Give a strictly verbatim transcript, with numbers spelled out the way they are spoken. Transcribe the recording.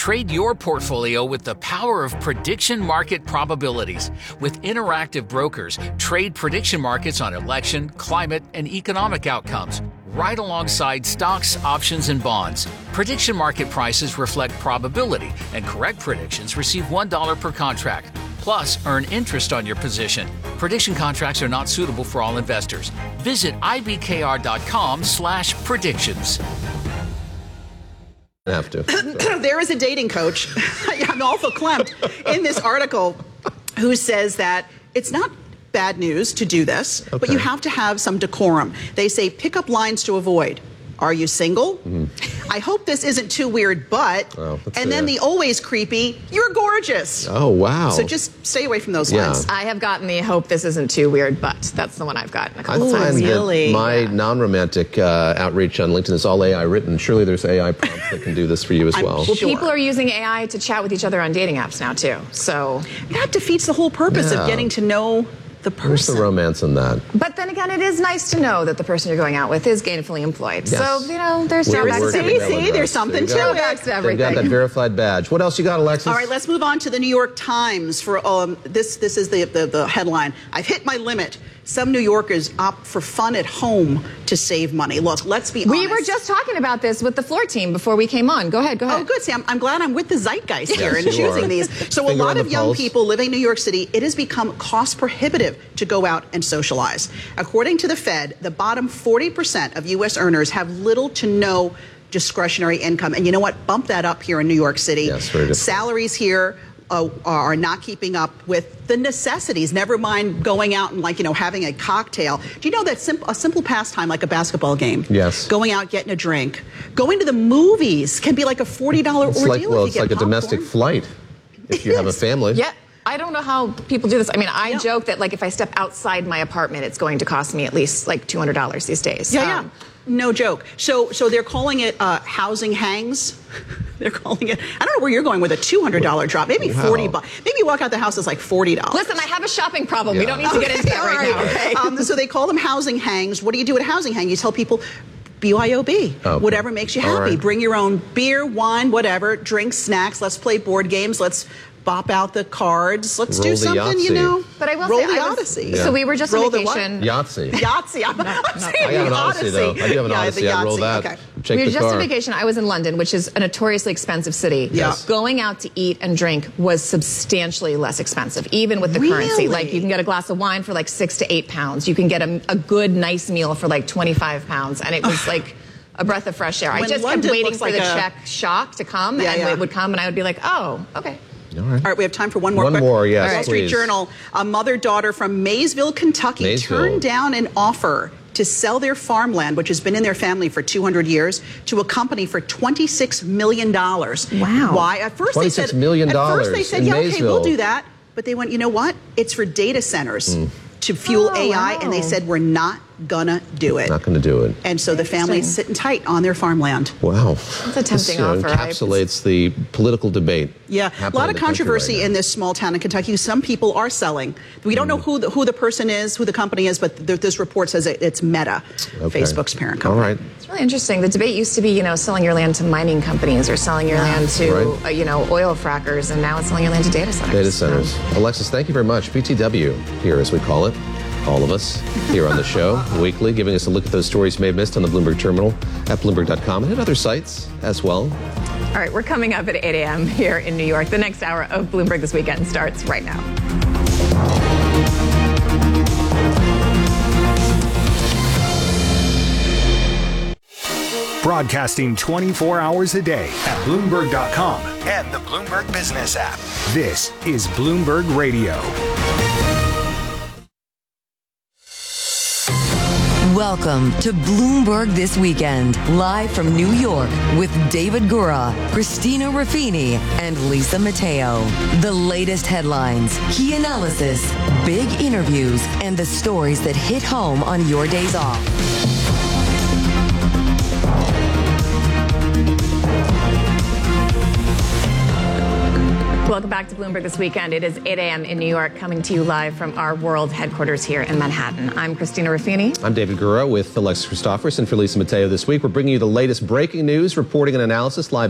Trade your portfolio with the power of prediction market probabilities. With interactive brokers, trade prediction markets on election, climate, and economic outcomes, right alongside stocks, options, and bonds. Prediction market prices reflect probability, and correct predictions receive one dollar per contract. Plus, earn interest on your position. Prediction contracts are not suitable for all investors. Visit ibkr.com slash predictions. Have to. There is a dating coach, I'm awful clamped, in this article who says that it's not bad news to do this, okay. but you have to have some decorum. They say pickup lines to avoid. Are you single? Mm. I hope this isn't too weird, but, oh, and then the always creepy, you're gorgeous. Oh, wow. So just stay away from those yeah. lines. I have gotten the hope this isn't too weird, but that's the one I've gotten a couple I times. find really? That my yeah. non-romantic uh, outreach on LinkedIn is all A I written. Surely there's A I prompts that can do this for you as I'm well. Well, sure. people are using A I to chat with each other on dating apps now, too. So that defeats the whole purpose yeah. of getting to know the person. Where's the romance in that? But then again, it is nice to know that the person you're going out with is gainfully employed. Yes. So, you know, there's We're drawbacks to See, everything. see, there's something to it. Drawbacks to everything. They've got that verified badge. What else you got, Alexis? All right, let's move on to the New York Times for um, this. This is the, the the headline. I've hit my limit. Some New Yorkers opt for fun at home to save money. Look, let's be honest. We were just talking about this with the floor team before we came on. Go ahead, go ahead. Oh, good, Sam. I'm glad I'm with the zeitgeist here Yes, in you choosing are. these. So a Finger lot on of the young pulse. people living in New York City, it has become cost prohibitive to go out and socialize. According to the Fed, the bottom forty percent of U S earners have little to no discretionary income. And you know what? Bump that up here in New York City. Yes, very different. Salaries here uh, are not keeping up with the necessities, never mind going out and, like, you know, having a cocktail. Do you know that sim- a simple pastime like a basketball game? Yes. Going out, getting a drink. Going to the movies can be like a forty dollar It's ordeal like, if well, you it's get like a popcorn. domestic flight if you have a is. family. Yeah. I don't know how people do this. I mean, I Yeah. joke that, like, if I step outside my apartment, it's going to cost me at least, like, two hundred dollars these days. Yeah, Um, yeah. No joke. So so they're calling it uh, housing hangs. They're calling it, I don't know where you're going with a two hundred dollar drop. Maybe Wow. forty bucks. Maybe you walk out the house, it's like forty dollars. Listen, I have a shopping problem. We Yeah. don't need to get into that All right, now. Okay? Um, so they call them housing hangs. What do you do at a housing hang? You tell people, B Y O B. Okay. Whatever makes you All happy. right. Bring your own beer, wine, whatever, drinks, snacks. Let's play board games. Let's bop out the cards. Let's Roll do the something, you Yahtzee. know. But I will roll say, the I was- Odyssey. Yeah. So we were just Roll on the what? vacation. Yahtzee. Yahtzee. I'm, I'm saying I got the an Odyssey, though. I do have an Yeah, Odyssey. the I'd roll Yahtzee. that. Okay. Check we were the just car. on vacation. I was in London, which is a notoriously expensive city. Yes. Going out to eat and drink was substantially less expensive, even with the Really? currency. Like, you can get a glass of wine for like six to eight pounds. You can get a, a good, nice meal for like twenty-five pounds. And it was like a breath of fresh air. I When just London kept waiting looks for like the a- check shock to come, Yeah, and yeah. it would come, and I would be like, oh, okay. All right. All right, we have time for one more. One quick- more, yes, Wall Street please. Journal. A mother-daughter from Maysville, Kentucky, Maysville. turned down an offer to sell their farmland, which has been in their family for two hundred years, to a company for twenty-six million dollars. Wow. Why? At first they said, $26 million at first they said, in yeah, okay, Maysville. we'll do that. But they went, you know what? It's for data centers to fuel Oh, A I, wow. and they said, we're not gonna do it. Not going to do it. And so the family's sitting tight on their farmland. Wow. That's a tempting this, you know, offer. I- encapsulates the political debate. Yeah, a happening lot in of the country controversy right now. in this small town in Kentucky. Some people are selling. We don't know who the, who the person is, who the company is, but th- this report says it, it's Meta, Okay. Facebook's parent All company. right. It's really interesting. The debate used to be, you know, selling your land to mining companies or selling your land to, Right. uh, you know, oil frackers, and now it's selling your land to data centers. Data centers. Alexis, thank you very much. B T W here, as we call it. All of us here on the show weekly, giving us a look at those stories you may have missed on the Bloomberg Terminal at Bloomberg dot com and at other sites as well. All right, we're coming up at eight a.m. here in New York. The next hour of Bloomberg This Weekend starts right now. Broadcasting twenty-four hours a day at Bloomberg dot com and the Bloomberg Business app. This is Bloomberg Radio. Welcome to Bloomberg This Weekend, live from New York with David Gura, Christina Raffini, and Lisa Mateo. The latest headlines, key analysis, big interviews, and the stories that hit home on your days off. Welcome back to Bloomberg This Weekend. It is eight a.m. in New York, coming to you live from our world headquarters here in Manhattan. I'm Christina Raffini. I'm David Gura with Alexis Christopherson for Lisa Mateo this week. We're bringing you the latest breaking news, reporting and analysis live